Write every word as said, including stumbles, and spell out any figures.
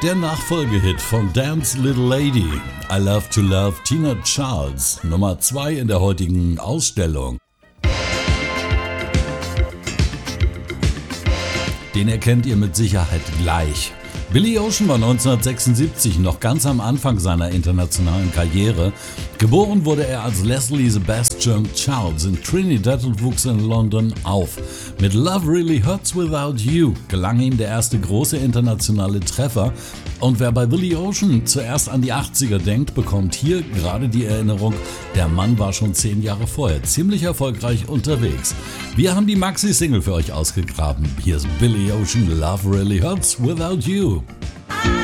Der Nachfolgehit von Dance Little Lady, I Love to Love Tina Charles, Nummer zwei in der heutigen Ausstellung. Den erkennt ihr mit Sicherheit gleich. Billy Ocean war neunzehnhundertsechsundsiebzig noch ganz am Anfang seiner internationalen Karriere. Geboren wurde er als Leslie Sebastian Charles in Trinidad und wuchs in London auf. Mit Love Really Hurts Without You gelang ihm der erste große internationale Treffer. Und wer bei Billy Ocean zuerst an die achtziger denkt, bekommt hier gerade die Erinnerung, der Mann war schon zehn Jahre vorher ziemlich erfolgreich unterwegs. Wir haben die Maxi-Single für euch ausgegraben. Hier ist Billy Ocean, Love Really Hurts Without You.